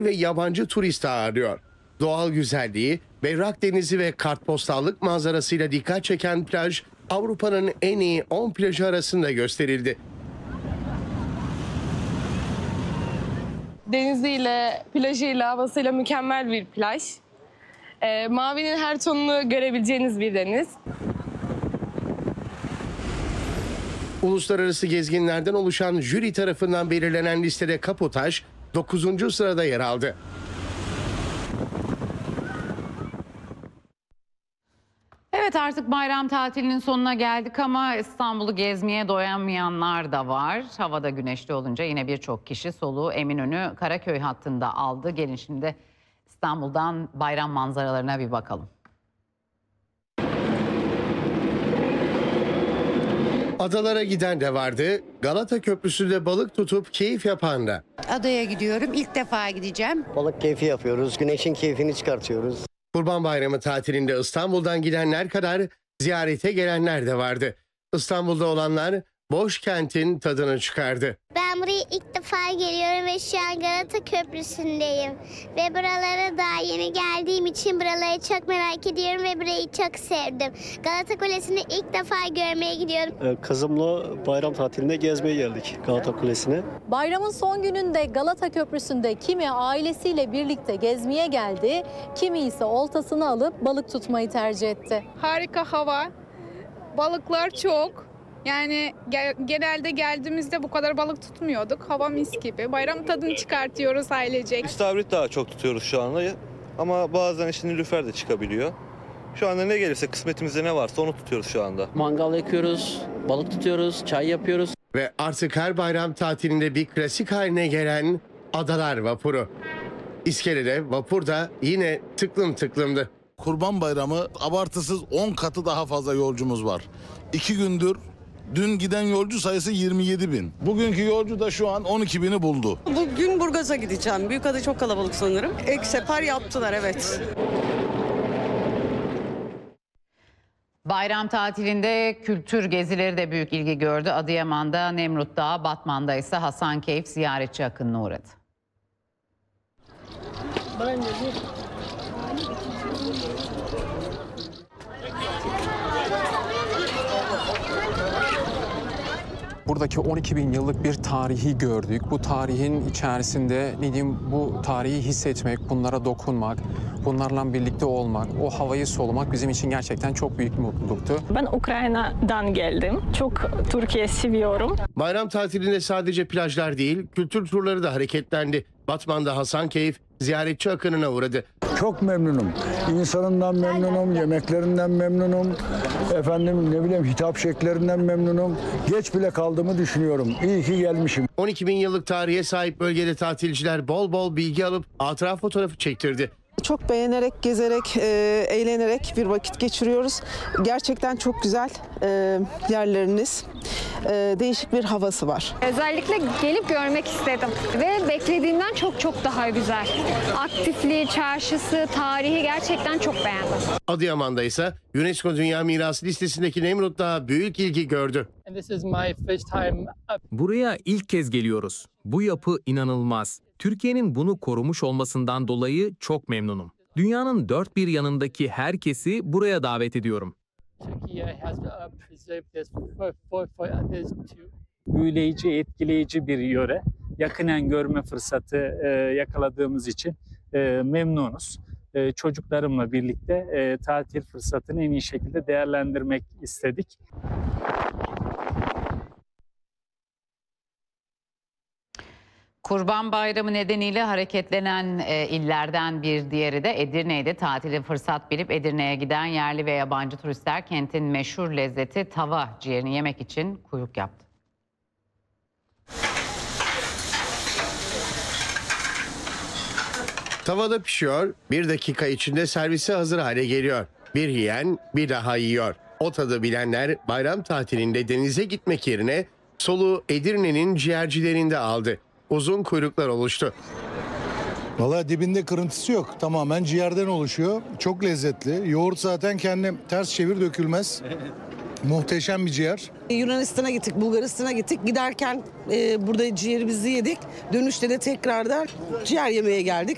ve yabancı turist ağırlıyor. Doğal güzelliği, berrak denizi ve kartpostallık manzarasıyla dikkat çeken plaj, Avrupa'nın en iyi 10 plajı arasında gösterildi. Deniziyle, plajıyla, havasıyla mükemmel bir plaj. Mavinin her tonunu görebileceğiniz bir deniz. Uluslararası gezginlerden oluşan jüri tarafından belirlenen listede Kapotaş 9. sırada yer aldı. Evet, artık bayram tatilinin sonuna geldik ama İstanbul'u gezmeye doyamayanlar da var. Havada güneşli olunca yine birçok kişi soluğu Eminönü Karaköy hattında aldı. Gelin şimdi İstanbul'dan bayram manzaralarına bir bakalım. Adalara giden de vardı, Galata Köprüsü'nde balık tutup keyif yapan da. Adaya gidiyorum. İlk defa gideceğim. Balık keyfi yapıyoruz. Güneşin keyfini çıkartıyoruz. Kurban Bayramı tatilinde İstanbul'dan gidenler kadar ziyarete gelenler de vardı. İstanbul'da olanlar boş kentin tadını çıkardı. Ben buraya ilk defa geliyorum ve şu an Galata Köprüsü'ndeyim. Ve buralara daha yeni geldiğim için buraları çok merak ediyorum ve burayı çok sevdim. Galata Kulesi'ni ilk defa görmeye gidiyorum. Kızımla bayram tatilinde gezmeye geldik Galata Kulesi'ne. Bayramın son gününde Galata Köprüsü'nde kimi ailesiyle birlikte gezmeye geldi, kimi ise oltasını alıp balık tutmayı tercih etti. Harika hava, balıklar çok. Yani genelde geldiğimizde bu kadar balık tutmuyorduk. Hava mis gibi. Bayram tadını çıkartıyoruz ailecek. İstavrit daha çok tutuyoruz şu anda. Ama bazen işte nilüfer de çıkabiliyor. Şu anda ne gelirse, kısmetimizde ne varsa onu tutuyoruz şu anda. Mangal yakıyoruz, balık tutuyoruz, çay yapıyoruz. Ve artık her bayram tatilinde bir klasik haline gelen Adalar Vapuru. İskelede vapur da yine tıklım tıklımdı. Kurban Bayramı abartısız 10 katı daha fazla yolcumuz var. 2 gündür dün giden yolcu sayısı 27 bin. Bugünkü yolcu da şu an 12 bini buldu. Bugün Burgaz'a gideceğim. Büyükada çok kalabalık sanırım. Ek sefer yaptılar, evet. Bayram tatilinde kültür gezileri de büyük ilgi gördü. Adıyaman'da Nemrut Dağı, Batman'da ise Hasankeyf ziyaretçi akınına uğradı. Buradaki 12 bin yıllık bir tarihi gördük. Bu tarihin içerisinde ne diyeyim, bu tarihi hissetmek, bunlara dokunmak, bunlarla birlikte olmak, o havayı solumak bizim için gerçekten çok büyük bir mutluluktu. Ben Ukrayna'dan geldim. Çok Türkiye seviyorum. Bayram tatilinde sadece plajlar değil, kültür turları da hareketlendi. Batman'da Hasankeyf ziyaretçi akınına uğradı. Çok memnunum. İnsanından memnunum, yemeklerinden memnunum. Efendim ne bileyim hitap şekillerinden memnunum. Geç bile kaldığımı düşünüyorum. İyi ki gelmişim. 12 bin yıllık tarihe sahip bölgede tatilciler bol bol bilgi alıp hatıra fotoğrafı çektirdi. Çok beğenerek, gezerek, eğlenerek bir vakit geçiriyoruz. Gerçekten çok güzel yerleriniz. Değişik bir havası var. Özellikle gelip görmek istedim ve beklediğimden çok daha güzel. Aktifliği, çarşısı, tarihi gerçekten çok beğendim. Adıyaman'da ise UNESCO Dünya Mirası listesindeki Nemrut Dağı büyük ilgi gördü. Buraya ilk kez geliyoruz. Bu yapı inanılmaz. Türkiye'nin bunu korumuş olmasından dolayı çok memnunum. Dünyanın dört bir yanındaki herkesi buraya davet ediyorum. Büyüleyici, etkileyici bir yöre. Yakinen görme fırsatı yakaladığımız için memnunuz. Çocuklarımla birlikte tatil fırsatını en iyi şekilde değerlendirmek istedik. Kurban Bayramı nedeniyle hareketlenen illerden bir diğeri de Edirne'ydi. Tatili fırsat bilip Edirne'ye giden yerli ve yabancı turistler kentin meşhur lezzeti tava ciğerini yemek için kuyruk yaptı. Tavada pişiyor, 1 dakika içinde servise hazır hale geliyor. Bir yiyen bir daha yiyor. O tadı bilenler bayram tatilinde denize gitmek yerine soluğu Edirne'nin ciğercilerinde aldı. Uzun kuyruklar oluştu. Vallahi dibinde kırıntısı yok. Tamamen ciğerden oluşuyor. Çok lezzetli. Yoğurt zaten kendi ters çevir dökülmez. Muhteşem bir ciğer. Yunanistan'a gittik, Bulgaristan'a gittik. Giderken burada ciğerimizi yedik. Dönüşte de tekrardan ciğer yemeye geldik.